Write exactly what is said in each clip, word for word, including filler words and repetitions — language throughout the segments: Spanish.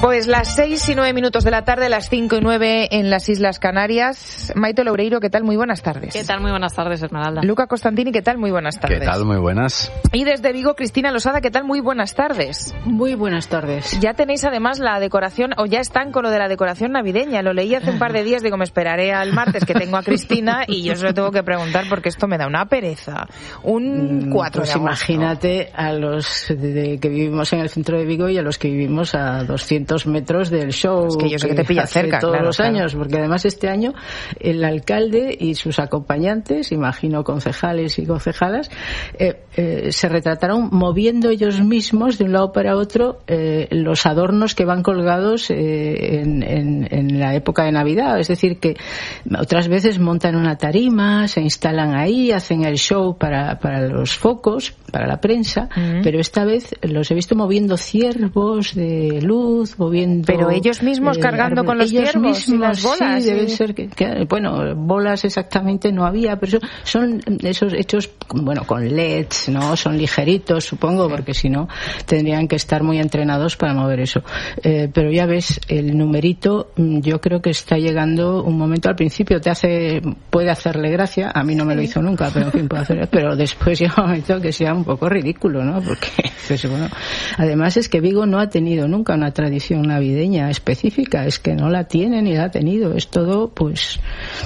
Pues las seis y nueve minutos de la tarde, las cinco y nueve en las Islas Canarias. Maite Loureiro, ¿qué tal? Muy buenas tardes. ¿Qué tal? Muy buenas tardes, Esmeralda. Luca Costantini, ¿qué tal? Muy buenas tardes. ¿Qué tal? Muy buenas. Y desde Vigo, Cristina Losada, ¿qué tal? Muy buenas tardes. Muy buenas tardes. Ya tenéis además la decoración, o ya están con lo de la decoración navideña. Lo leí hace un par de días, digo, me esperaré al martes que tengo a Cristina y yo se lo tengo que preguntar porque esto me da una pereza. Un cuatro pues de agosto. Imagínate a los de, que vivimos en el centro de Vigo y a los que vivimos a doscientos metros del show. Es que yo sé que te pilla hace cerca, todos claro, los claro. años, porque además este año el alcalde y sus acompañantes, imagino concejales y concejalas, eh, eh, se retrataron moviendo ellos mismos de un lado para otro eh, los adornos que van colgados eh, en, en, en la época de Navidad. Es decir, que otras veces montan una tarima, se instalan ahí, hacen el show para, para los focos, para la prensa, uh-huh. pero esta vez los he visto moviendo ciervos de luz, moviendo... Pero ellos mismos eh, cargando árbol. con los ellos ciervos mismos, y las bolas. Sí, debe ser que, que... Bueno, bolas exactamente no había, pero son esos hechos, bueno, con L E Ds, ¿no? Son ligeritos, supongo, porque si no tendrían que estar muy entrenados para mover eso. Eh, pero ya ves, el numerito, yo creo que está llegando un momento, al principio te hace, puede hacerle gracia, a mí no me lo hizo nunca, pero en fin, puede hacer, pero después llega un momento que sea un poco ridículo, ¿no? Porque, pues, bueno, además es que Vigo no ha tenido nunca una tradición navideña específica, es que no la tiene ni la ha tenido, es todo, pues,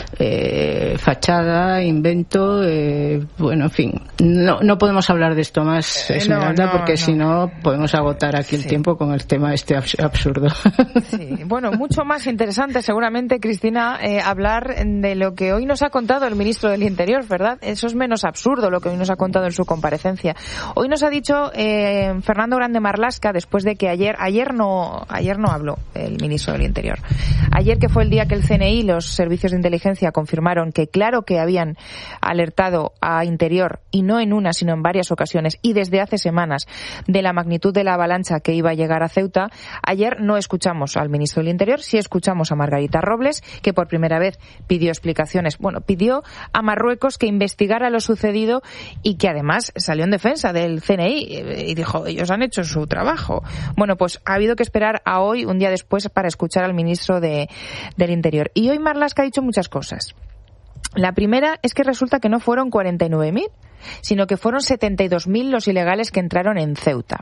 eh, fachada, invento, eh, bueno, en fin, no, no podemos hablar de esto más, Esmeralda, no, no, porque no. si no podemos agotar aquí el sí. tiempo con el tema este absurdo. Sí. Bueno, mucho más interesante seguramente, Cristina, eh, hablar de lo que hoy nos ha contado el ministro del Interior, ¿verdad? Eso es menos absurdo lo que hoy nos ha contado en su comparecencia. Hoy nos ha dicho eh, Fernando Grande Marlaska, después de que ayer, ayer no, ayer no habló el ministro del Interior. Ayer, que fue el día que el C N I y los servicios de inteligencia confirmaron que claro que habían alertado a Interior, y no en una sino en varias ocasiones y desde hace semanas, de la magnitud de la avalancha que iba a llegar a Ceuta. Ayer no escuchamos al ministro del Interior, sí escuchamos a Margarita Robles, que por primera vez pidió explicaciones, bueno, pidió a Marruecos que investigara lo sucedido y que además salió en defensa del C N I y dijo, ellos han hecho su trabajo. Bueno, pues ha habido que esperar a hoy, un día después, para escuchar al ministro de, del Interior. Y hoy Marlaska ha dicho muchas cosas. La primera es que resulta que no fueron cuarenta y nueve mil, sino que fueron setenta y dos mil los ilegales que entraron en Ceuta.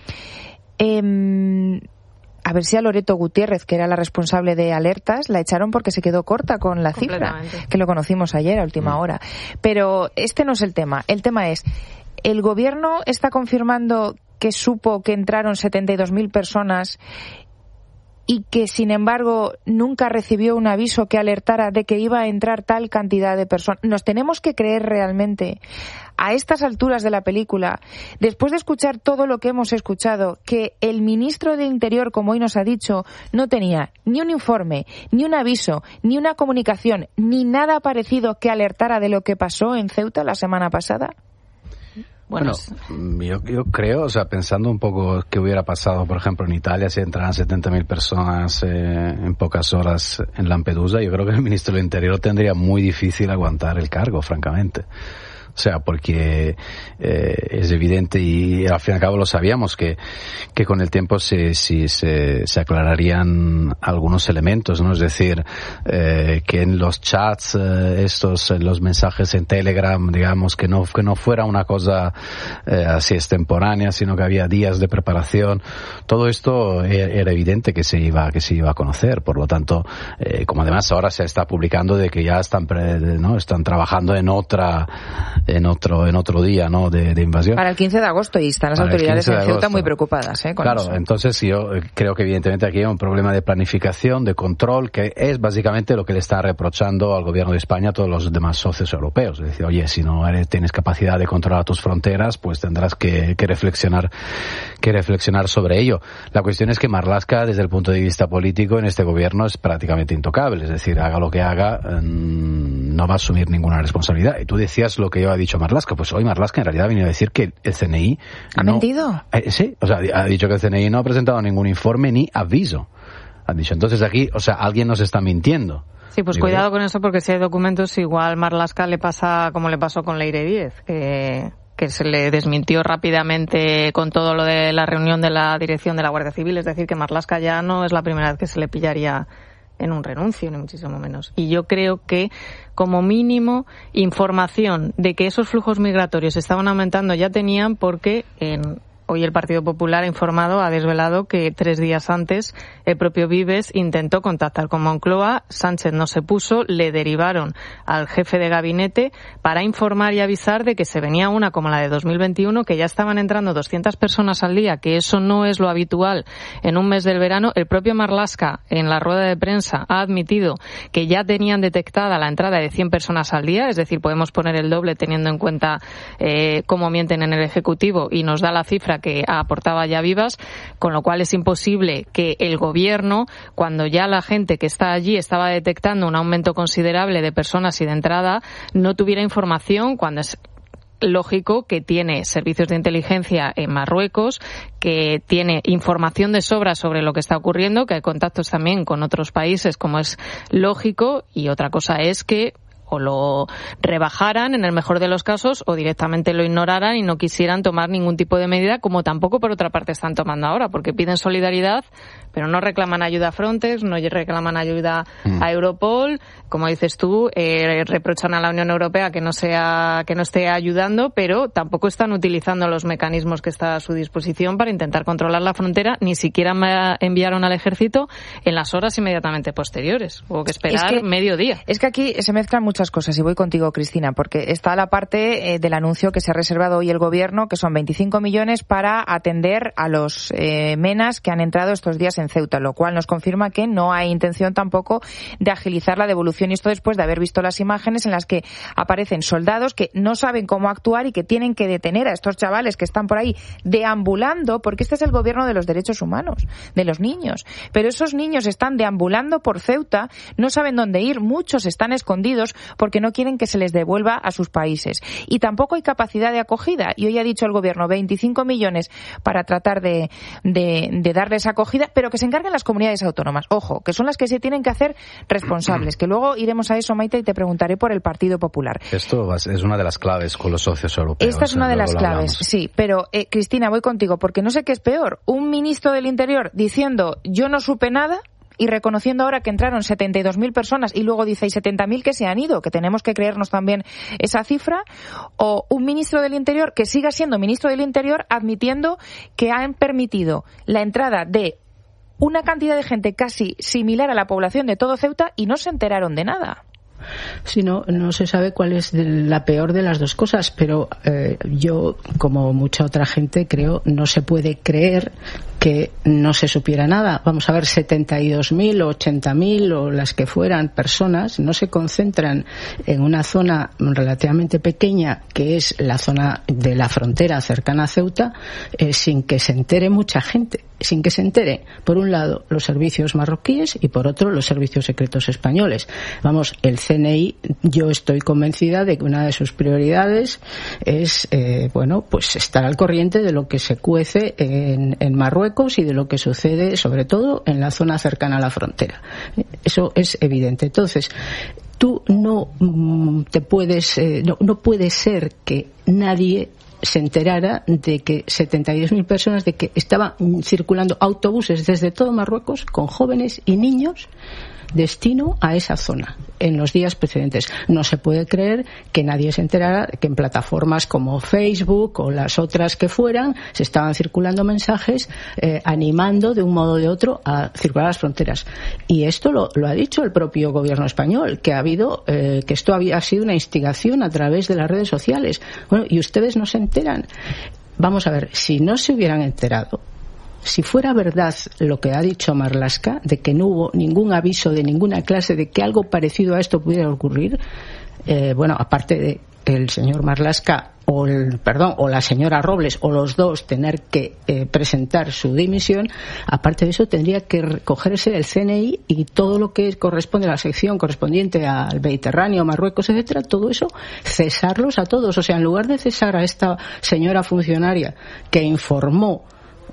Eh, a ver si a Loreto Gutiérrez, que era la responsable de alertas, la echaron porque se quedó corta con la cifra, que lo conocimos ayer a última mm. hora. Pero este no es el tema. El tema es, ¿el gobierno está confirmando que supo que entraron setenta y dos mil personas y que, sin embargo, nunca recibió un aviso que alertara de que iba a entrar tal cantidad de personas? ¿Nos tenemos que creer realmente, a estas alturas de la película, después de escuchar todo lo que hemos escuchado, que el ministro de Interior, como hoy nos ha dicho, no tenía ni un informe, ni un aviso, ni una comunicación, ni nada parecido que alertara de lo que pasó en Ceuta la semana pasada? Bueno, bueno yo, yo creo, o sea, pensando un poco qué hubiera pasado, por ejemplo, en Italia, si entraran setenta mil personas eh, en pocas horas en Lampedusa, yo creo que el ministro del Interior tendría muy difícil aguantar el cargo, francamente. O sea, porque eh, es evidente, y al fin y al cabo lo sabíamos, que, que con el tiempo se, se, se, se aclararían algunos elementos, ¿no? Es decir, eh, que en los chats, eh, estos, en los mensajes en Telegram, digamos, que no, que no fuera una cosa eh, así extemporánea, sino que había días de preparación. Todo esto era, era evidente que se iba, que se iba a conocer. Por lo tanto, eh, como además ahora se está publicando de que ya están, pre, ¿no? están trabajando en otra, en otro en otro día, ¿no? de, de invasión. Para el quince de agosto, y están las Para autoridades en Ceuta muy preocupadas, ¿eh? Con claro, eso. Entonces yo creo que evidentemente aquí hay un problema de planificación, de control, que es básicamente lo que le está reprochando al gobierno de España a todos los demás socios europeos. Es decir, oye, si no eres, tienes capacidad de controlar tus fronteras, pues tendrás que, que reflexionar que reflexionar sobre ello. La cuestión es que Marlaska, desde el punto de vista político, en este gobierno es prácticamente intocable. Es decir, haga lo que haga, mmm, no va a asumir ninguna responsabilidad. Y tú decías lo que yo ha dicho Marlaska, pues hoy Marlaska en realidad ha venido a decir que el C N I... ¿Ha no, mentido? Eh, sí, o sea, ha dicho que el C N I no ha presentado ningún informe ni aviso. Han dicho, entonces aquí, o sea, alguien nos está mintiendo. Sí, pues cuidado con eso, porque si hay documentos, igual Marlaska le pasa como le pasó con Leire Díez, que que se le desmintió rápidamente con todo lo de la reunión de la dirección de la Guardia Civil, es decir, que Marlaska ya no es la primera vez que se le pillaría en un renuncio, ni muchísimo menos. Y yo creo que, como mínimo, información de que esos flujos migratorios estaban aumentando ya tenían, porque en hoy el Partido Popular ha informado, ha desvelado que tres días antes el propio Vives intentó contactar con Moncloa, Sánchez no se puso, le derivaron al jefe de gabinete para informar y avisar de que se venía una como la de dos mil veintiuno, que ya estaban entrando doscientas personas al día, que eso no es lo habitual en un mes del verano. El propio Marlaska, en la rueda de prensa, ha admitido que ya tenían detectada la entrada de cien personas al día, es decir, podemos poner el doble teniendo en cuenta eh, cómo mienten en el Ejecutivo, y nos da la cifra que aportaba ya Vivas, con lo cual es imposible que el Gobierno, cuando ya la gente que está allí estaba detectando un aumento considerable de personas y de entrada, no tuviera información, cuando es lógico que tiene servicios de inteligencia en Marruecos, que tiene información de sobra sobre lo que está ocurriendo, que hay contactos también con otros países, como es lógico, y otra cosa es que o lo rebajaran en el mejor de los casos o directamente lo ignoraran y no quisieran tomar ningún tipo de medida, como tampoco por otra parte están tomando ahora, porque piden solidaridad pero no reclaman ayuda a Frontex, no reclaman ayuda mm. a Europol, como dices tú, eh, reprochan a la Unión Europea que no sea que no esté ayudando, pero tampoco están utilizando los mecanismos que está a su disposición para intentar controlar la frontera, ni siquiera enviaron al ejército en las horas inmediatamente posteriores, hubo que esperar es que, medio día. Es que aquí se mezclan muchas cosas y voy contigo, Cristina, porque está la parte eh, del anuncio que se ha reservado hoy el Gobierno, que son veinticinco millones para atender a los eh, menas que han entrado estos días en Ceuta, lo cual nos confirma que no hay intención tampoco de agilizar la devolución, y esto después de haber visto las imágenes en las que aparecen soldados que no saben cómo actuar y que tienen que detener a estos chavales que están por ahí deambulando, porque este es el gobierno de los derechos humanos, de los niños, pero esos niños están deambulando por Ceuta, no saben dónde ir, muchos están escondidos porque no quieren que se les devuelva a sus países, y tampoco hay capacidad de acogida, y hoy ha dicho el Gobierno veinticinco millones para tratar de, de, de darles acogida, pero que se encarguen las comunidades autónomas, ojo, que son las que se tienen que hacer responsables, que luego iremos a eso, Maite, y te preguntaré por el Partido Popular. Esto es una de las claves con los socios europeos. Esta es una de las claves, sí, pero eh, Cristina, voy contigo, porque no sé qué es peor, un ministro del Interior diciendo yo no supe nada y reconociendo ahora que entraron setenta y dos mil personas y luego dice y setenta mil que se han ido, que tenemos que creernos también esa cifra, o un ministro del Interior que siga siendo ministro del Interior admitiendo que han permitido la entrada de una cantidad de gente casi similar a la población de todo Ceuta y no se enteraron de nada. Sí, no, no se sabe cuál es la peor de las dos cosas, pero eh, yo, como mucha otra gente, creo no se puede creer que no se supiera nada. Vamos a ver, setenta y dos mil o ochenta mil o las que fueran personas no se concentran en una zona relativamente pequeña, que es la zona de la frontera cercana a Ceuta, eh, sin que se entere mucha gente, sin que se entere, por un lado, los servicios marroquíes y por otro, los servicios secretos españoles. Vamos, el C N I, yo estoy convencida de que una de sus prioridades es, eh, bueno, pues estar al corriente de lo que se cuece en, en Marruecos y de lo que sucede, sobre todo, en la zona cercana a la frontera. Eso es evidente. Entonces, tú no mm, te puedes, eh, no, no puede ser que nadie se enterara de que setenta y dos mil personas, de que estaban circulando autobuses desde todo Marruecos con jóvenes y niños destino a esa zona en los días precedentes. No se puede creer que nadie se enterara que en plataformas como Facebook o las otras que fueran se estaban circulando mensajes eh, animando de un modo o de otro a circular a las fronteras. Y esto lo, lo ha dicho el propio gobierno español, que ha habido eh, que esto había sido una instigación a través de las redes sociales. Bueno, y ustedes no se enteran. Vamos a ver, si no se hubieran enterado, si fuera verdad lo que ha dicho Marlaska, de que no hubo ningún aviso de ninguna clase de que algo parecido a esto pudiera ocurrir, eh, bueno, aparte de el señor Marlaska o el, perdón, o la señora Robles o los dos tener que eh, presentar su dimisión, aparte de eso tendría que recogerse el C N I y todo lo que corresponde a la sección correspondiente al Mediterráneo, Marruecos, etcétera, todo eso, cesarlos a todos. O sea, en lugar de cesar a esta señora funcionaria que informó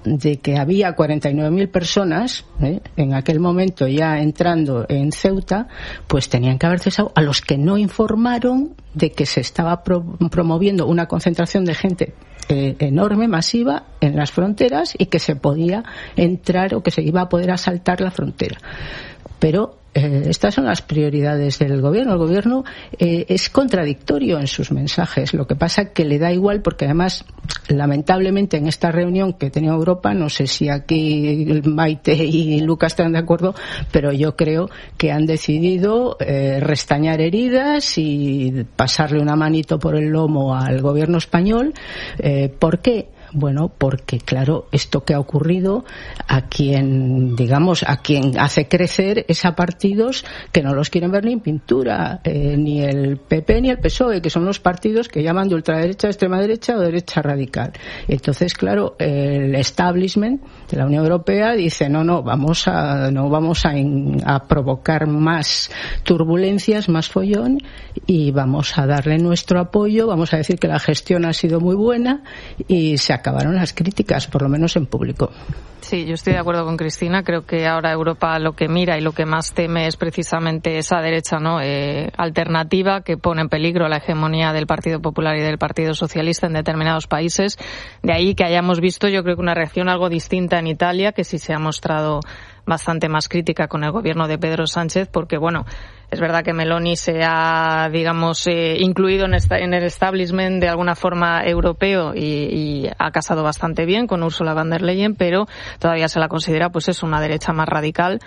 de que había cuarenta y nueve mil personas ¿eh? en aquel momento ya entrando en Ceuta, pues tenían que haber cesado a los que no informaron de que se estaba pro- promoviendo una concentración de gente eh, enorme, masiva, en las fronteras y que se podía entrar o que se iba a poder asaltar la frontera. Pero eh, estas son las prioridades del gobierno. El gobierno eh, es contradictorio en sus mensajes. Lo que pasa es que le da igual porque además, lamentablemente, en esta reunión que ha tenido Europa, no sé si aquí Maite y Lucas están de acuerdo, pero yo creo que han decidido eh, restañar heridas y pasarle una manito por el lomo al gobierno español. Eh, ¿Por qué? Bueno, porque claro, esto que ha ocurrido, a quien, digamos, a quien hace crecer es a partidos que no los quieren ver ni en pintura, eh, ni el P P ni el P S O E, que son los partidos que llaman de ultraderecha, extrema derecha o derecha radical. Entonces, claro, el establishment de la Unión Europea dice, no, no, vamos a, no vamos a, in, a provocar más turbulencias, más follón, y vamos a darle nuestro apoyo, vamos a decir que la gestión ha sido muy buena y se acabaron las críticas, por lo menos en público. Sí, yo estoy de acuerdo con Cristina. Creo que ahora Europa lo que mira y lo que más teme es precisamente esa derecha, ¿no? Eh, alternativa que pone en peligro la hegemonía del Partido Popular y del Partido Socialista en determinados países. De ahí que hayamos visto, yo creo que una reacción algo distinta en Italia, que sí se ha mostrado bastante más crítica con el gobierno de Pedro Sánchez, porque, bueno, es verdad que Meloni se ha, digamos, eh, incluido en, esta, en el establishment de alguna forma europeo y, y ha casado bastante bien con Ursula von der Leyen, pero todavía se la considera, pues es una derecha más radical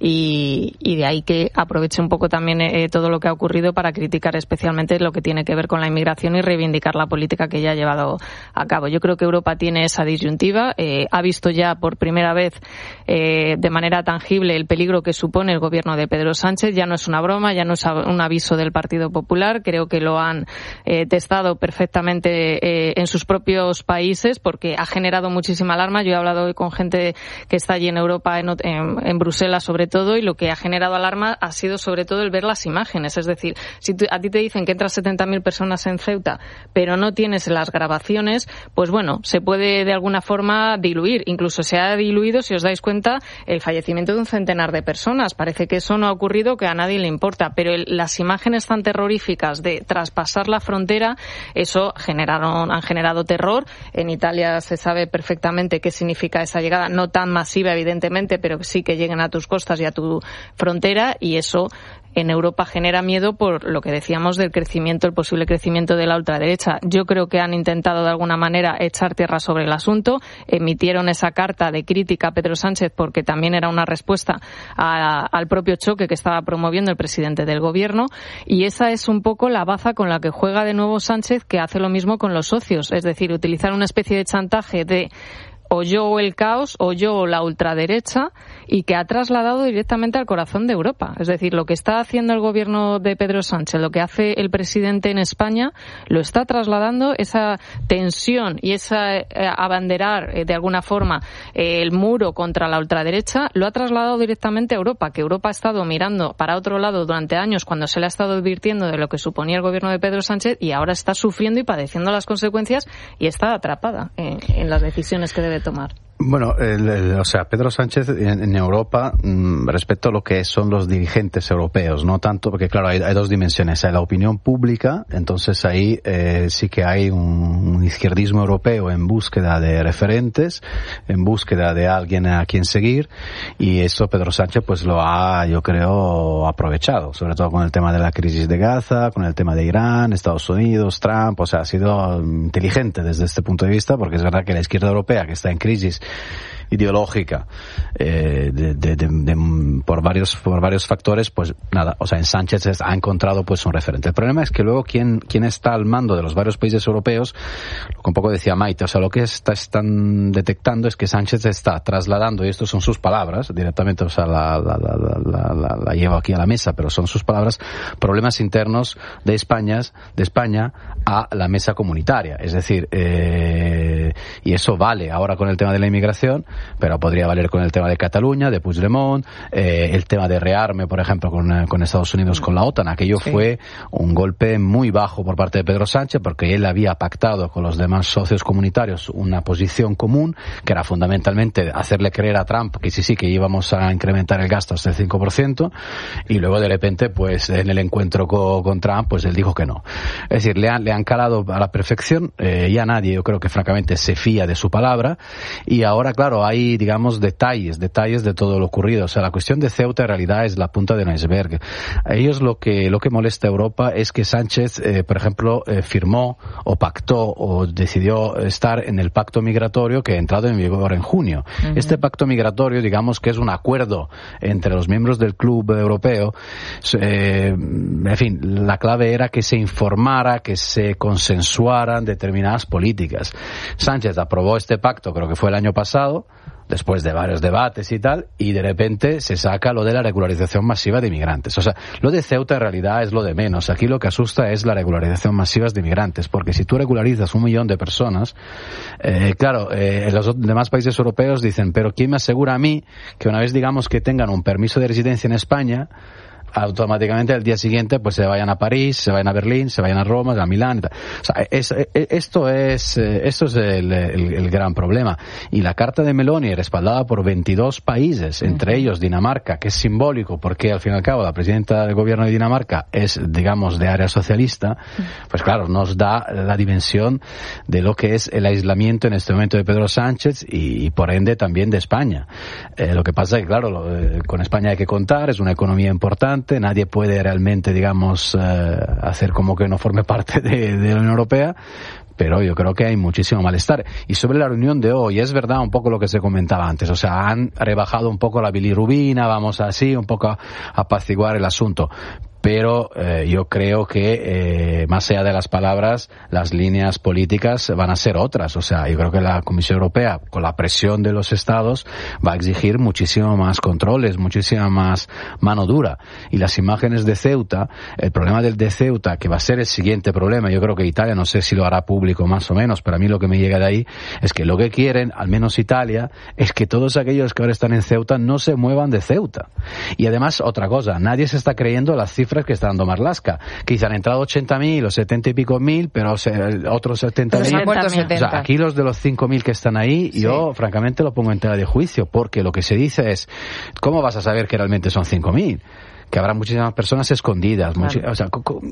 y, y de ahí que aproveche un poco también eh, todo lo que ha ocurrido para criticar especialmente lo que tiene que ver con la inmigración y reivindicar la política que ya ha llevado a cabo. Yo creo que Europa tiene esa disyuntiva, eh, ha visto ya por primera vez eh, de manera tangible el peligro que supone el gobierno de Pedro Sánchez. Ya no es una broma, ya no es un aviso del Partido Popular. Creo que lo han eh, testado perfectamente eh, en sus propios países porque ha generado muchísima alarma. Yo he hablado hoy con gente que está allí en Europa, en, en, en Bruselas sobre todo, y lo que ha generado alarma ha sido sobre todo el ver las imágenes. Es decir, si tú, a ti te dicen que entran setenta mil personas en Ceuta, pero no tienes las grabaciones, pues bueno, se puede de alguna forma diluir. Incluso se ha diluido, si os dais cuenta, el fallecimiento de un centenar de personas. Parece que eso no ha ocurrido, que a nadie le importa, pero el, las imágenes tan terroríficas de traspasar la frontera, eso generaron, han generado terror. En Italia se sabe perfectamente qué significa esa llegada, no tan masiva evidentemente, pero sí que lleguen a tus costas y a tu frontera, y eso en Europa genera miedo por lo que decíamos del crecimiento, el posible crecimiento de la ultraderecha. Yo creo que han intentado de alguna manera echar tierra sobre el asunto, emitieron esa carta de crítica a Pedro Sánchez porque también era una respuesta a, al propio choque que estaba promoviendo el presidente del gobierno, y esa es un poco la baza con la que juega de nuevo Sánchez, que hace lo mismo con los socios, es decir, utilizar una especie de chantaje de o yo o el caos, o yo o la ultraderecha, y que ha trasladado directamente al corazón de Europa. Es decir, lo que está haciendo el gobierno de Pedro Sánchez, lo que hace el presidente en España, lo está trasladando, esa tensión y esa eh, abanderar eh, de alguna forma eh, el muro contra la ultraderecha, lo ha trasladado directamente a Europa, que Europa ha estado mirando para otro lado durante años cuando se le ha estado advirtiendo de lo que suponía el gobierno de Pedro Sánchez, y ahora está sufriendo y padeciendo las consecuencias y está atrapada en, en las decisiones que debe tomar. Bueno, el, el, o sea, Pedro Sánchez en, en Europa, mmm, respecto a lo que son los dirigentes europeos, no tanto, porque claro, hay, hay dos dimensiones. Hay la opinión pública, entonces ahí eh, sí que hay un, un izquierdismo europeo en búsqueda de referentes, en búsqueda de alguien a quien seguir, y eso Pedro Sánchez pues lo ha, yo creo, aprovechado, sobre todo con el tema de la crisis de Gaza, con el tema de Irán, Estados Unidos, Trump, o sea, ha sido inteligente desde este punto de vista, porque es verdad que la izquierda europea, que está en crisis ideológica eh, de, de, de, de, por varios por varios factores, pues nada, o sea, en Sánchez ha encontrado pues un referente. El problema es que luego quien quien está al mando de los varios países europeos, lo que un poco decía Maite, o sea, lo que está, están detectando es que Sánchez está trasladando, y estas son sus palabras directamente, o sea, la, la, la, la, la, la llevo aquí a la mesa, pero son sus palabras, problemas internos de España, de España a la mesa comunitaria, es decir, eh, y eso vale ahora con el tema de la inmigración, inmigración, pero podría valer con el tema de Cataluña, de Puigdemont, eh, el tema de rearme, por ejemplo, con, con Estados Unidos, con la OTAN. Aquello sí. fue un golpe muy bajo por parte de Pedro Sánchez, porque él había pactado con los demás socios comunitarios una posición común, que era fundamentalmente hacerle creer a Trump que sí, sí, que íbamos a incrementar el gasto hasta el cinco por ciento, y luego de repente, pues en el encuentro con, con Trump, pues él dijo que no. Es decir, le han, le han calado a la perfección, eh, ya nadie, yo creo que francamente se fía de su palabra, y ahora, claro, hay, digamos, detalles, detalles de todo lo ocurrido. O sea, la cuestión de Ceuta en realidad es la punta del iceberg. A ellos lo que, lo que molesta a Europa es que Sánchez, eh, por ejemplo, eh, firmó o pactó o decidió estar en el pacto migratorio que ha entrado en vigor en junio. Uh-huh. Este pacto migratorio, digamos que es un acuerdo entre los miembros del club europeo. Eh, en fin, la clave era que se informara, que se consensuaran determinadas políticas. Sánchez aprobó este pacto, creo que fue el año pasado, después de varios debates y tal, y de repente se saca lo de la regularización masiva de inmigrantes. O sea, lo de Ceuta en realidad es lo de menos. Aquí lo que asusta es la regularización masiva de inmigrantes, porque si tú regularizas un millón de personas, eh, claro, eh, los demás países europeos dicen, pero ¿quién me asegura a mí que una vez digamos que tengan un permiso de residencia en España, automáticamente al día siguiente pues se vayan a París, se vayan a Berlín, se vayan a Roma, a Milán y tal? O sea, es, es, esto es esto es el, el, el gran problema. Y la carta de Meloni, respaldada por veintidós países, entre uh-huh. ellos Dinamarca, que es simbólico porque al fin y al cabo la presidenta del gobierno de Dinamarca es, digamos, de área socialista, pues claro, nos da la dimensión de lo que es el aislamiento en este momento de Pedro Sánchez y, y por ende también de España. Eh, lo que pasa es que, claro, lo, eh, con España hay que contar, es una economía importante, nadie puede realmente, digamos, eh, hacer como que no forme parte de, de la Unión Europea, pero yo creo que hay muchísimo malestar. Y sobre la reunión de hoy, es verdad un poco lo que se comentaba antes, o sea, han rebajado un poco la bilirrubina, vamos así, un poco a apaciguar el asunto. Pero eh, yo creo que eh, más allá de las palabras, las líneas políticas van a ser otras. O sea, yo creo que la Comisión Europea, con la presión de los Estados, va a exigir muchísimo más controles, muchísima más mano dura. Y las imágenes de Ceuta, el problema del de Ceuta, que va a ser el siguiente problema, yo creo que Italia, no sé si lo hará público más o menos, pero a mí lo que me llega de ahí es que lo que quieren, al menos Italia, es que todos aquellos que ahora están en Ceuta no se muevan de Ceuta. Y además, otra cosa, nadie se está creyendo las cifras que está dando Marlaska, que dicen han entrado ochenta mil o setenta y pico mil, pero se, otros setenta mil. O sea, aquí los de los cinco mil que están ahí, sí. Yo francamente lo pongo en tela de juicio, porque lo que se dice es, ¿cómo vas a saber que realmente son cinco mil? Que habrá muchísimas personas escondidas. Claro. Muchi- o sea,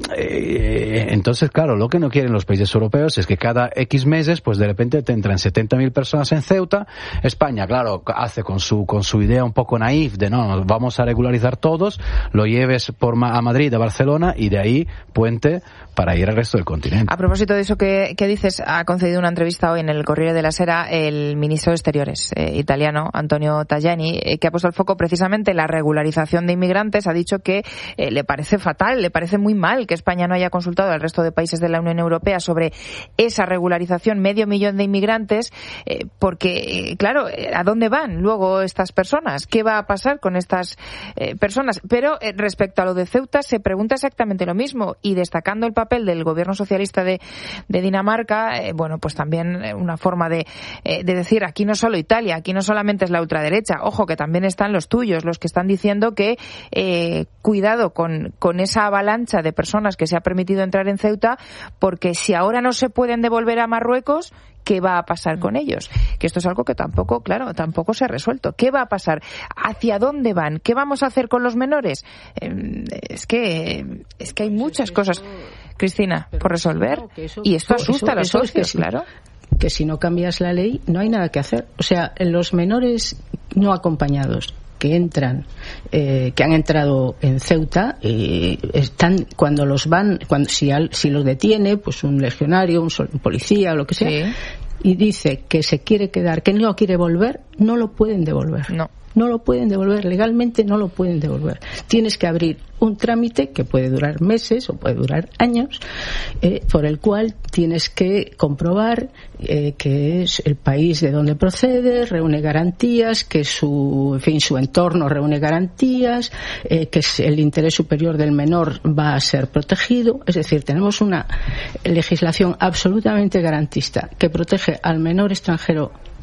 eh, entonces, claro, lo que no quieren los países europeos es que cada X meses, pues de repente te entran setenta mil personas en Ceuta. España, claro, hace con su con su idea un poco naif de no, nos vamos a regularizar todos, lo lleves por ma- a Madrid, a Barcelona, y de ahí puente para ir al resto del continente. A propósito de eso que, que dices, ha concedido una entrevista hoy en el Corriere della Sera el ministro de Exteriores eh, italiano, Antonio Tajani, eh, que ha puesto el foco precisamente en la regularización de inmigrantes. Ha dicho que eh, le parece fatal, le parece muy mal que España no haya consultado al resto de países de la Unión Europea sobre esa regularización, medio millón de inmigrantes, eh, porque, eh, claro, ¿a dónde van luego estas personas? ¿Qué va a pasar con estas eh, personas? Pero eh, respecto a lo de Ceuta se pregunta exactamente lo mismo, y destacando el papel del gobierno socialista de, de Dinamarca, eh, bueno, pues también una forma de, eh, de decir, aquí no solo Italia, aquí no solamente es la ultraderecha, ojo, que también están los tuyos, los que están diciendo que eh, cuidado con, con esa avalancha de personas que se ha permitido entrar en Ceuta, porque si ahora no se pueden devolver a Marruecos, ¿qué va a pasar con ellos? Que esto es algo que tampoco, claro, tampoco se ha resuelto. ¿Qué va a pasar? ¿Hacia dónde van? ¿Qué vamos a hacer con los menores? Eh, es que es que hay muchas cosas, Cristina, por resolver, y esto asusta a los socios, claro. Que si no cambias la ley no hay nada que hacer. O sea, los menores no acompañados que entran, eh, que han entrado en Ceuta, eh, están cuando los van, cuando si, al, si los detiene, pues un legionario, un, un policía o lo que sea, sí. Y dice que se quiere quedar, que no quiere volver, no lo pueden devolver. No. No lo pueden devolver, legalmente no lo pueden devolver. Tienes que abrir un trámite que puede durar meses o puede durar años, eh, por el cual tienes que comprobar eh, que es el país de donde procede, reúne garantías, que su, en fin, su entorno reúne garantías, eh, que el interés superior del menor va a ser protegido. Es decir, tenemos una legislación absolutamente garantista que protege al menor extranjero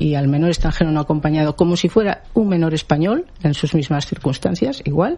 y al menor extranjero no acompañado como si fuera un menor español en sus mismas circunstancias, igual.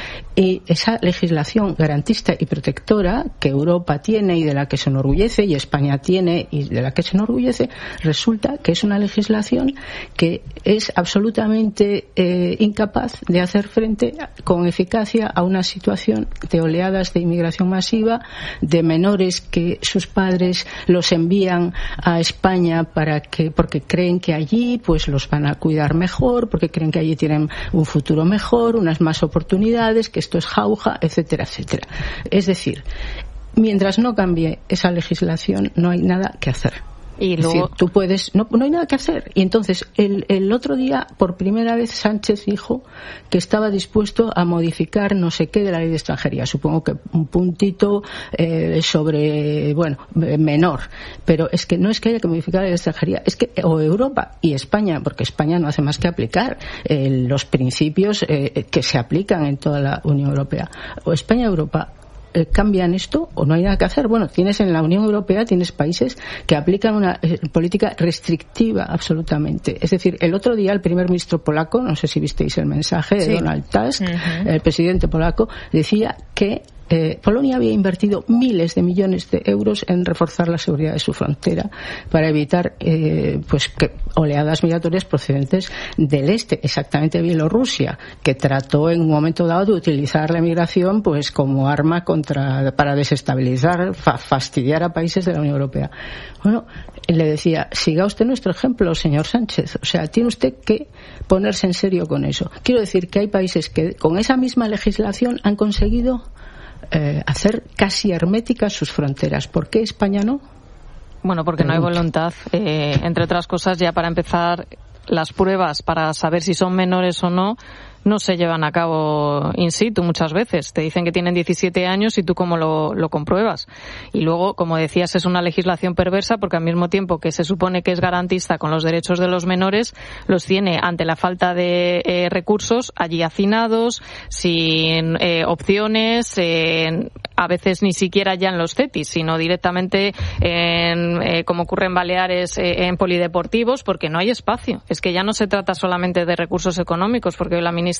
Y esa legislación garantista y protectora que Europa tiene y de la que se enorgullece, y España tiene y de la que se enorgullece, resulta que es una legislación que es absolutamente eh, incapaz de hacer frente con eficacia a una situación de oleadas de inmigración masiva, de menores que sus padres los envían a España para que, porque creen que allí pues los van a cuidar mejor, porque creen que allí tienen un futuro mejor, unas más oportunidades, que esto es jauja, etcétera, etcétera. Es decir, mientras no cambie esa legislación no hay nada que hacer. Y luego, es decir, tú puedes, no, no hay nada que hacer. Y entonces, el, el otro día, por primera vez, Sánchez dijo que estaba dispuesto a modificar no sé qué de la ley de extranjería. Supongo que un puntito eh, sobre, bueno, menor. Pero es que no es que haya que modificar la ley de extranjería, es que o Europa y España, porque España no hace más que aplicar eh, los principios eh, que se aplican en toda la Unión Europea. O España y Europa cambian esto o no hay nada que hacer. Bueno, tienes en la Unión Europea, tienes países que aplican una eh, política restrictiva absolutamente. Es decir, el otro día el primer ministro polaco, no sé si visteis el mensaje de sí. Donald Tusk, uh-huh. el presidente polaco, decía que Eh, Polonia había invertido miles de millones de euros en reforzar la seguridad de su frontera para evitar eh, pues que oleadas migratorias procedentes del este, exactamente Bielorrusia, que trató en un momento dado de utilizar la migración pues como arma contra para desestabilizar, fa, fastidiar a países de la Unión Europea. Bueno, le decía, siga usted nuestro ejemplo, señor Sánchez. O sea, tiene usted que ponerse en serio con eso. Quiero decir que hay países que con esa misma legislación han conseguido Eh, hacer casi herméticas sus fronteras. ¿Por qué España no? Bueno, porque no hay voluntad. Eh, entre otras cosas, ya para empezar, las pruebas para saber si son menores o no no se llevan a cabo in situ muchas veces. Te dicen que tienen diecisiete años y tú cómo lo, lo compruebas. Y luego, como decías, es una legislación perversa porque al mismo tiempo que se supone que es garantista con los derechos de los menores, los tiene ante la falta de eh, recursos allí hacinados, sin eh, opciones, eh, a veces ni siquiera ya en los CETIs, sino directamente en, eh, como ocurre en Baleares, eh, en polideportivos, porque no hay espacio. Es que ya no se trata solamente de recursos económicos, porque hoy la ministra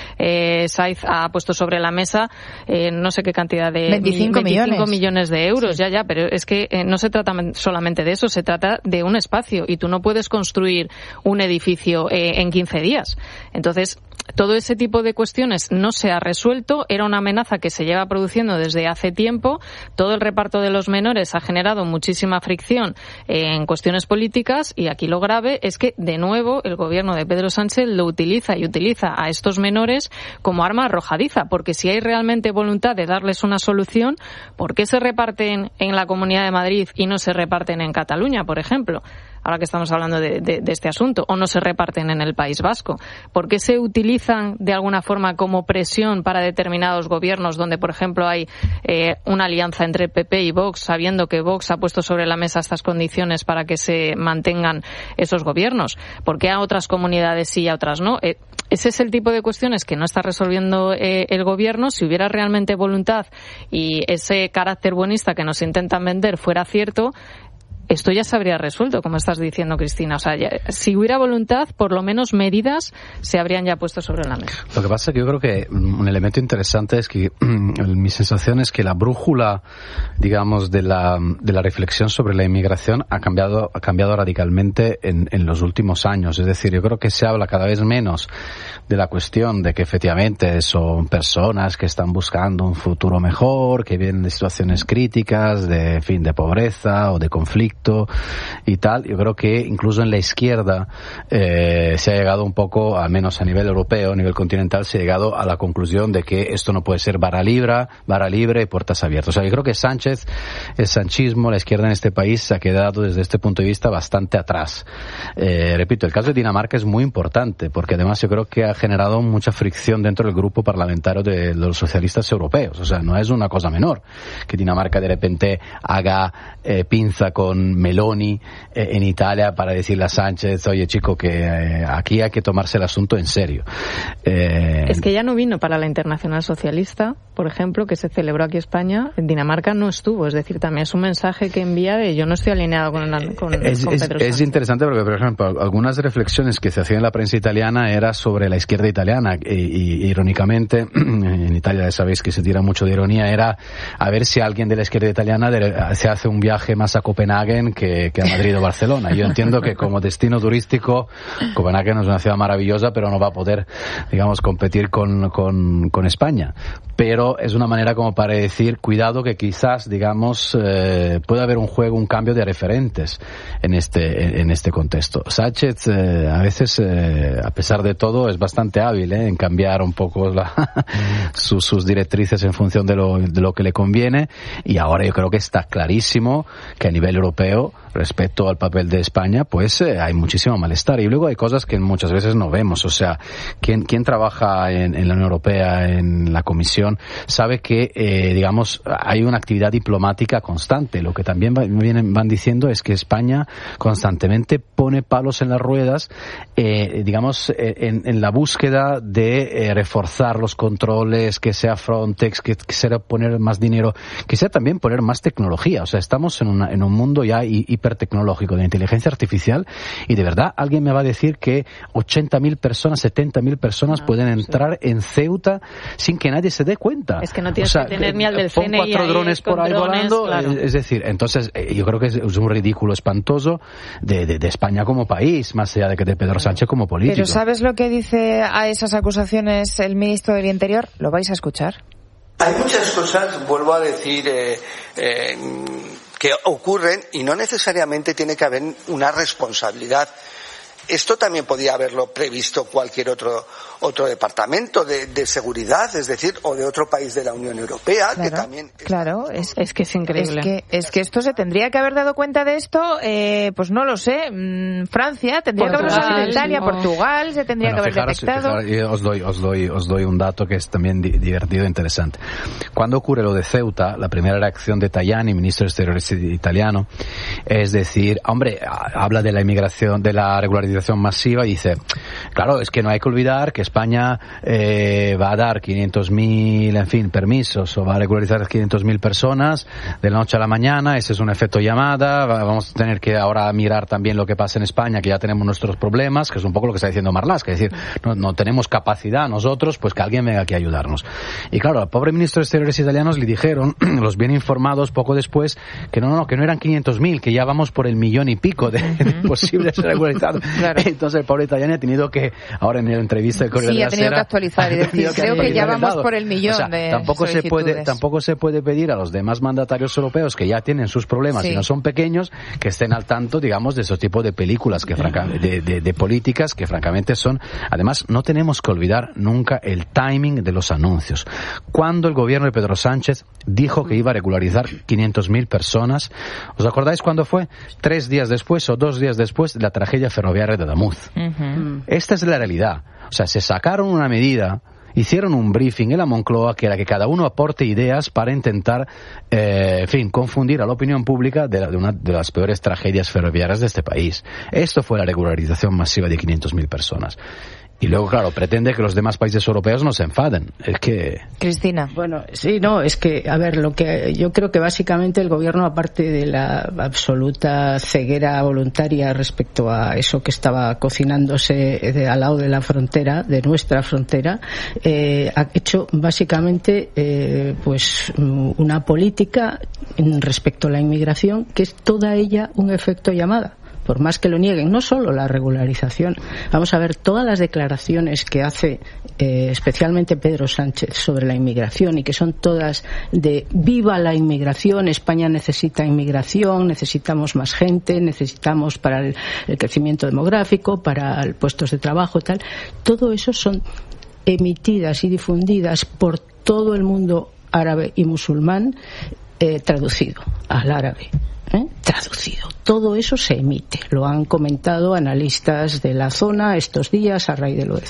Eh, Saiz ha puesto sobre la mesa eh, no sé qué cantidad de veinticinco, veinticinco millones. millones de euros, sí. ya, ya, pero es que eh, no se trata solamente de eso, se trata de un espacio y tú no puedes construir un edificio eh, en quince días. Entonces, todo ese tipo de cuestiones no se ha resuelto, era una amenaza que se lleva produciendo desde hace tiempo, todo el reparto de los menores ha generado muchísima fricción eh, en cuestiones políticas y aquí lo grave es que, de nuevo, el gobierno de Pedro Sánchez lo utiliza y utiliza a estos menores como arma arrojadiza, porque si hay realmente voluntad de darles una solución, ¿por qué se reparten en la Comunidad de Madrid y no se reparten en Cataluña, por ejemplo? Ahora que estamos hablando de, de, de este asunto, o no se reparten en el País Vasco. ¿Por qué se utilizan de alguna forma como presión para determinados gobiernos donde, por ejemplo, hay eh, una alianza entre P P y Vox, sabiendo que Vox ha puesto sobre la mesa estas condiciones para que se mantengan esos gobiernos? ¿Por qué a otras comunidades sí y a otras no? Eh, ese es el tipo de cuestiones que no está resolviendo eh, el gobierno. Si hubiera realmente voluntad y ese carácter buenista que nos intentan vender fuera cierto, esto ya se habría resuelto, como estás diciendo, Cristina. O sea, ya, si hubiera voluntad, por lo menos medidas se habrían ya puesto sobre la mesa. Lo que pasa es que yo creo que un elemento interesante es que mi sensación es que la brújula, digamos, de la, de la reflexión sobre la inmigración ha cambiado, ha cambiado radicalmente en, en los últimos años. Es decir, yo creo que se habla cada vez menos de la cuestión de que efectivamente son personas que están buscando un futuro mejor, que vienen de situaciones críticas, de, en fin, de pobreza o de conflicto y tal. Yo creo que incluso en la izquierda eh, se ha llegado un poco, al menos a nivel europeo, a nivel continental, se ha llegado a la conclusión de que esto no puede ser vara libre, vara libre y puertas abiertas. O sea, yo creo que Sánchez, el sanchismo, la izquierda en este país se ha quedado desde este punto de vista bastante atrás. Eh, repito, el caso de Dinamarca es muy importante porque además yo creo que ha generado mucha fricción dentro del grupo parlamentario de los socialistas europeos. O sea, no es una cosa menor que Dinamarca de repente haga eh, pinza con con Meloni eh, en Italia para decirle a Sánchez, oye chico, que eh, aquí hay que tomarse el asunto en serio. Eh, es que ya no vino para la Internacional Socialista, por ejemplo, que se celebró aquí en España. En Dinamarca no estuvo, es decir, también es un mensaje que envía de yo no estoy alineado con, con, es, con es, Pedro es Sánchez. interesante porque, por ejemplo, algunas reflexiones que se hacían en la prensa italiana era sobre la izquierda italiana y, y irónicamente, en Italia ya sabéis que se tira mucho de ironía, era a ver si alguien de la izquierda italiana de, se hace un viaje más a Copenhague que, que a Madrid o Barcelona. Yo entiendo que como destino turístico Copenhague es una ciudad maravillosa, pero no va a poder, digamos, competir con, con, con España. Pero es una manera como para decir, cuidado que quizás, digamos, eh, puede haber un juego, un cambio de referentes en este, en este contexto. Sánchez eh, a veces, eh, a pesar de todo, es bastante hábil eh, en cambiar un poco la, sus, sus directrices en función de lo, de lo que le conviene, y ahora yo creo que está clarísimo que a nivel europeo, respecto al papel de España, pues eh, hay muchísimo malestar, y luego hay cosas que muchas veces no vemos. O sea, quien, quien trabaja en, en la Unión Europea, en la Comisión, sabe que, eh, digamos, hay una actividad diplomática constante. Lo que también va, vienen, van diciendo es que España constantemente pone palos en las ruedas, eh, digamos, eh, en, en la búsqueda de eh, reforzar los controles, que sea Frontex, que, que sea poner más dinero, que sea también poner más tecnología. O sea, estamos en, una, en un mundo ya hipertecnológico de inteligencia artificial, y de verdad alguien me va a decir que ochenta mil personas, setenta mil personas no, pueden entrar sí. en Ceuta sin que nadie se dé cuenta. Es que no tienes o sea, que tener ni al del C N I cuatro ahí drones por ahí drones, volando, claro. es decir, entonces eh, yo creo que es, es un ridículo espantoso de, de, de España como país, más allá de que de Pedro Sánchez como político. Pero ¿sabes lo que dice a esas acusaciones el ministro del Interior? Lo vais a escuchar. Hay muchas cosas, vuelvo a decir, eh, eh, que ocurren y no necesariamente tiene que haber una responsabilidad. Esto también podía haberlo previsto cualquier otro otro departamento de, de seguridad, es decir, o de otro país de la Unión Europea, claro, que también... Claro, es, es que es increíble. Es que, es que esto se tendría que haber dado cuenta de esto, eh, pues no lo sé, mmm, Francia, tendría Portugal, que haberlo sabido Italia, no. Portugal, se tendría bueno, que haber fijaros, detectado... Fijaros, os, doy, os, doy, os doy un dato que es también di, divertido e interesante. Cuando ocurre lo de Ceuta, la primera reacción de Tajani, ministro de Exteriores italiano, es decir, hombre, habla de la inmigración, de la regularización masiva, y dice, claro, es que no hay que olvidar que España eh, va a dar quinientos mil, en fin, permisos, o va a regularizar quinientos mil personas de la noche a la mañana. Ese es un efecto llamada. Vamos a tener que ahora mirar también lo que pasa en España, que ya tenemos nuestros problemas, que es un poco lo que está diciendo Marlaska, es decir, no, no tenemos capacidad nosotros, pues que alguien venga aquí a ayudarnos. Y claro, al pobre ministro de Exteriores italianos le dijeron, los bien informados poco después, que no, no, que no eran quinientos mil, que ya vamos por el millón y pico de, de posibles regularizados. Claro. Entonces el pobre italiano ha tenido que, ahora en la entrevista de Corriere sí, della Sera, que actualizar y decir, creo que ya vamos por el millón, o sea, de tampoco se puede tampoco se puede pedir a los demás mandatarios europeos, que ya tienen sus problemas sí. y no son pequeños, que estén al tanto, digamos, de esos tipos de películas, que franca, de, de, de políticas que francamente son... Además, no tenemos que olvidar nunca el timing de los anuncios. Cuando el gobierno de Pedro Sánchez dijo que iba a regularizar quinientos mil personas, ¿os acordáis cuándo fue? Tres días después o dos días después de la tragedia ferroviaria de Adamuz. Uh-huh. Esta es la realidad. O sea, se sacaron una medida, hicieron un briefing en la Moncloa, que era que cada uno aporte ideas para intentar, eh, en fin, confundir a la opinión pública de, la, de una de las peores tragedias ferroviarias de este país. Esto fue la regularización masiva de quinientos mil personas. Y luego, claro, pretende que los demás países europeos no se enfaden. Es que... Cristina. Bueno, sí, no, es que, a ver, lo que yo creo que básicamente el gobierno, aparte de la absoluta ceguera voluntaria respecto a eso que estaba cocinándose de, al lado de la frontera, de nuestra frontera, eh, ha hecho básicamente, eh, pues, una política respecto a la inmigración que es toda ella un efecto llamada. Por más que lo nieguen, no solo la regularización. Vamos a ver todas las declaraciones que hace eh, especialmente Pedro Sánchez sobre la inmigración, y que son todas de viva la inmigración, España necesita inmigración, necesitamos más gente, necesitamos para el, el crecimiento demográfico, para el, puestos de trabajo, tal. Todo eso son emitidas y difundidas por todo el mundo árabe y musulmán, eh, traducido al árabe. ¿Eh? Traducido. Todo eso se emite. Lo han comentado analistas de la zona estos días a raíz de lo de Ceuta.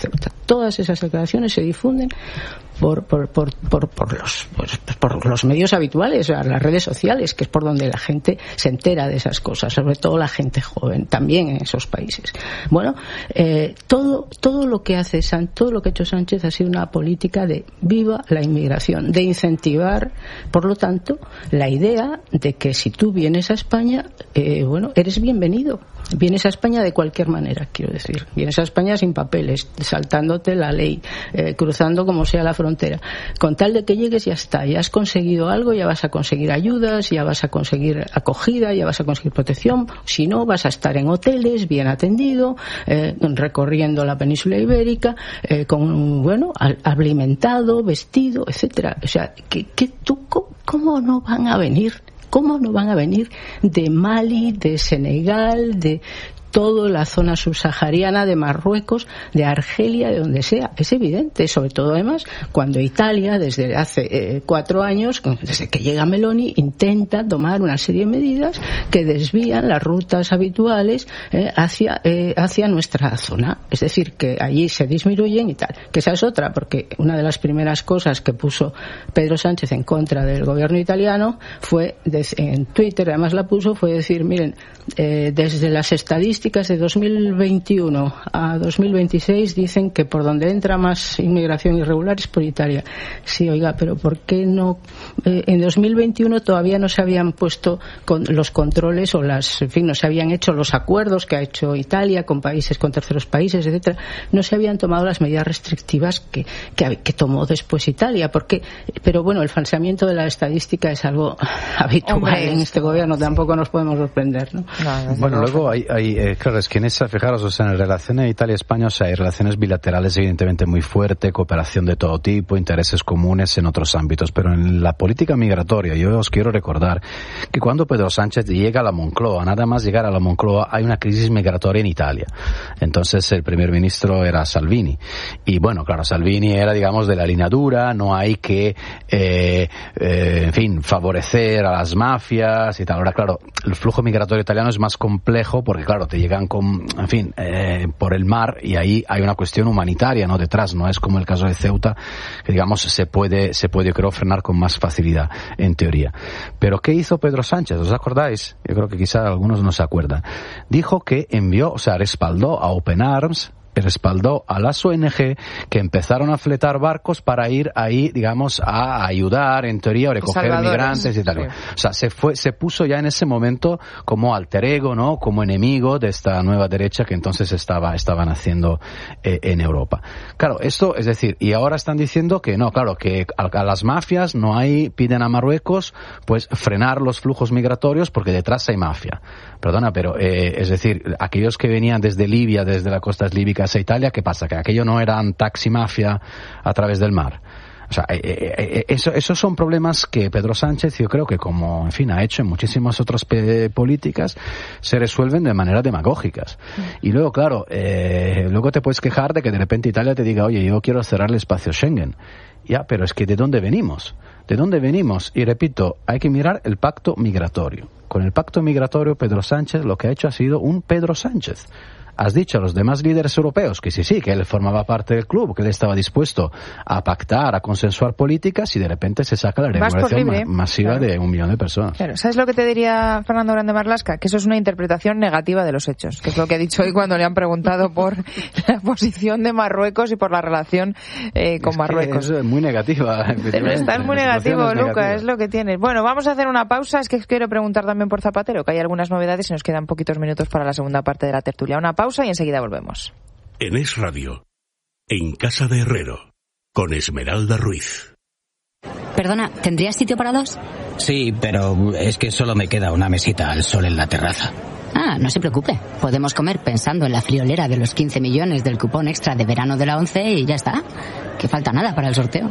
todas esas declaraciones se difunden por por por por, por los pues, por los medios habituales, las redes sociales, que es por donde la gente se entera de esas cosas, sobre todo la gente joven, también en esos países. Bueno, eh, todo todo lo que hace todo lo que ha hecho Sánchez ha sido una política de viva la inmigración, de incentivar, por lo tanto, la idea de que si tú vienes a España, eh, bueno, eres bienvenido. Vienes a España de cualquier manera, quiero decir. Vienes a España sin papeles, saltándote la ley, eh, cruzando como sea la frontera. Con tal de que llegues ya está, ya has conseguido algo, ya vas a conseguir ayudas, ya vas a conseguir acogida, ya vas a conseguir protección. Si no, vas a estar en hoteles, bien atendido, eh, recorriendo la península ibérica, eh, con, bueno, alimentado, vestido, etcétera. O sea, que, que tú, ¿cómo no van a venir? ¿Cómo no van a venir de Mali, de Senegal, de toda la zona subsahariana, de Marruecos, de Argelia, de donde sea? Es evidente, sobre todo además cuando Italia desde hace eh, cuatro años, desde que llega Meloni, intenta tomar una serie de medidas que desvían las rutas habituales eh, hacia eh, hacia nuestra zona. Es decir, que allí se disminuyen y tal. Que esa es otra, porque una de las primeras cosas que puso Pedro Sánchez en contra del gobierno italiano fue, en Twitter además la puso, fue decir, miren, eh, desde las estadísticas de dos mil veintiuno a dos mil veintiséis dicen que por donde entra más inmigración irregular es por Italia. Sí, oiga, pero ¿por qué no? Eh, en dos mil veintiuno todavía no se habían puesto con los controles o las, en fin, no se habían hecho los acuerdos que ha hecho Italia con países, con terceros países, etcétera. No se habían tomado las medidas restrictivas que, que, que tomó después Italia. Porque, pero bueno, el falseamiento de la estadística es algo habitual. Hombre, en este gobierno, sí. Tampoco nos podemos sorprender, ¿no? No, bueno, luego hay, hay eh, claro, es que en esa, fijaros, o sea, en relaciones Italia-España, o sea, hay relaciones bilaterales evidentemente muy fuertes, cooperación de todo tipo, intereses comunes en otros ámbitos, pero en la política migratoria, yo os quiero recordar que cuando Pedro Sánchez llega a la Moncloa, nada más llegar a la Moncloa, hay una crisis migratoria en Italia. Entonces el primer ministro era Salvini. Y bueno, claro, Salvini era, digamos, de la línea dura, no hay que, eh, eh, en fin, favorecer a las mafias y tal. Ahora, claro, el flujo migratorio italiano es más complejo porque, claro, te llegan con, en fin, eh, por el mar y ahí hay una cuestión humanitaria, ¿no? Detrás, no es como el caso de Ceuta, que digamos se puede, se puede, yo creo, frenar con más facilidad, en teoría. Pero ¿qué hizo Pedro Sánchez? ¿Os acordáis? Yo creo que quizá algunos no se acuerdan. Dijo que envió, o sea, respaldó a Open Arms, respaldó a las O N G que empezaron a fletar barcos para ir ahí, digamos, a ayudar, en teoría, a recoger migrantes y tal. Sí. O sea, se fue, se puso ya en ese momento como alter ego, ¿no? Como enemigo de esta nueva derecha que entonces estaba, estaban haciendo eh, en Europa. Claro, esto, es decir, y ahora están diciendo que no, claro, que a, a las mafias no hay, piden a Marruecos, pues frenar los flujos migratorios porque detrás hay mafia. Perdona, pero, eh, es decir, aquellos que venían desde Libia, desde las costas líbicas a Italia, ¿qué pasa? Que aquello no eran taxi mafia a través del mar. O sea, eh, eh, eso, esos son problemas que Pedro Sánchez, yo creo que como, en fin, ha hecho en muchísimas otras pe- políticas, se resuelven de manera demagógicas. Y luego, claro, eh, luego te puedes quejar de que de repente Italia te diga, oye, yo quiero cerrar el espacio Schengen. Ya, pero es que ¿de dónde venimos? ¿De dónde venimos? Y repito, hay que mirar el pacto migratorio. Con el pacto migratorio, Pedro Sánchez lo que ha hecho ha sido un Pedro Sánchez. Has dicho a los demás líderes europeos que sí, sí, que él formaba parte del club, que él estaba dispuesto a pactar, a consensuar políticas y de repente se saca la regulación ma- masiva claro. de un millón de personas. Claro. ¿Sabes lo que te diría Fernando Grande Marlaska? Que eso es una interpretación negativa de los hechos, que es lo que ha dicho hoy cuando le han preguntado por la posición de Marruecos y por la relación eh, con es Marruecos. Es muy negativa. Estás muy negativo, Luca, es lo que tienes. Bueno, vamos a hacer una pausa. Es que quiero preguntar también por Zapatero, que hay algunas novedades y nos quedan poquitos minutos para la segunda parte de la tertulia. Una pausa y enseguida volvemos. En Es Radio, en Casa de Herrero, con Esmeralda Ruiz. Perdona, ¿tendrías sitio para dos? Sí, pero es que solo me queda una mesita al sol en la terraza. Ah, no se preocupe. Podemos comer pensando en la friolera de los quince millones del cupón extra de verano de la ONCE y ya está. Que falta nada para el sorteo.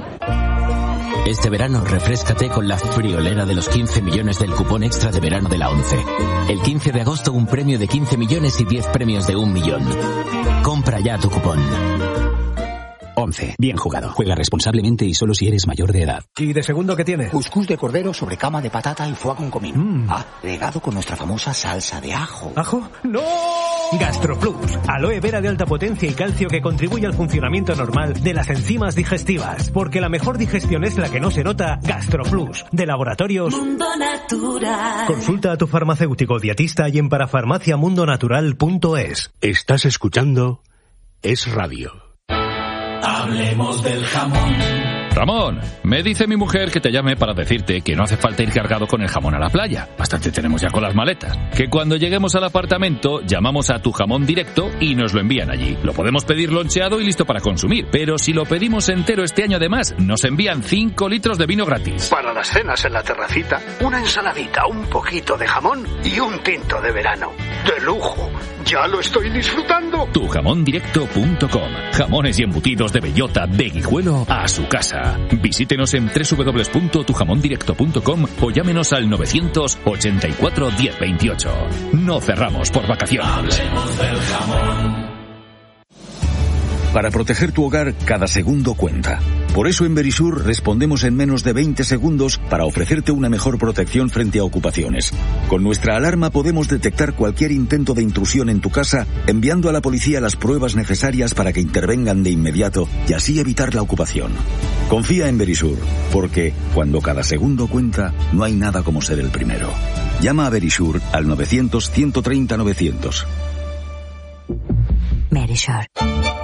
Este verano refréscate con la friolera de los quince millones del cupón extra de verano de la ONCE. El quince de agosto un premio de quince millones y diez premios de un millón. Compra ya tu cupón. ONCE. Bien jugado. Juega responsablemente y solo si eres mayor de edad. ¿Y de segundo qué tiene? Cuscús de cordero sobre cama de patata y foie con comino. Mm. Agregado con nuestra famosa salsa de ajo. ¿Ajo? ¡No! GastroPlus, aloe vera de alta potencia y calcio que contribuye al funcionamiento normal de las enzimas digestivas. Porque la mejor digestión es la que no se nota. GastroPlus, de Laboratorios Mundo Natural. Consulta a tu farmacéutico dietista y en parafarmaciamundonatural punto es. Estás escuchando Es Radio. Hablemos del jamón. Ramón, me dice mi mujer que te llame para decirte que no hace falta ir cargado con el jamón a la playa. Bastante tenemos ya con las maletas. Que cuando lleguemos al apartamento, llamamos a Tu Jamón Directo y nos lo envían allí. Lo podemos pedir loncheado y listo para consumir. Pero si lo pedimos entero este año además, nos envían cinco litros de vino gratis. Para las cenas en la terracita, una ensaladita, un poquito de jamón y un tinto de verano. ¡De lujo! ¡Ya lo estoy disfrutando! tu jamón directo punto com. Jamones y embutidos de bellota de Guijuelo a su casa. Visítenos en doble u doble u doble u punto tu jamón directo punto com o llámenos al novecientos ochenta y cuatro diez veintiocho. No cerramos por vacaciones. Hablemos del jamón. Para proteger tu hogar, cada segundo cuenta. Por eso en Verisur respondemos en menos de veinte segundos para ofrecerte una mejor protección frente a ocupaciones. Con nuestra alarma podemos detectar cualquier intento de intrusión en tu casa, enviando a la policía las pruebas necesarias para que intervengan de inmediato y así evitar la ocupación. Confía en Verisur, porque cuando cada segundo cuenta, no hay nada como ser el primero. Llama a Verisur al novecientos, ciento treinta, novecientos. Verisur.